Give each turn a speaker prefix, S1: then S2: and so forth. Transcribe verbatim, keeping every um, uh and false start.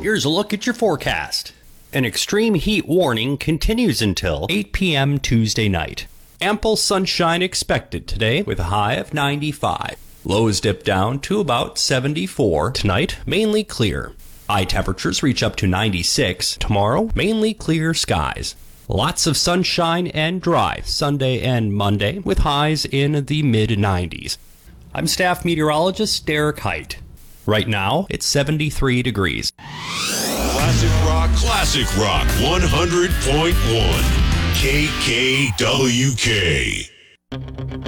S1: here's a look at your forecast. An extreme heat warning continues until eight p.m. Tuesday night. Ample sunshine expected today with a high of ninety-five. Lows dip down to about seventy-four. Tonight, mainly clear. High temperatures reach up to ninety-six. Tomorrow, mainly clear skies. Lots of sunshine and dry Sunday and Monday with highs in the mid nineties. I'm staff meteorologist Derek Height. Right now, it's seventy-three degrees.
S2: Classic Rock, Classic Rock, one hundred point one K K W K.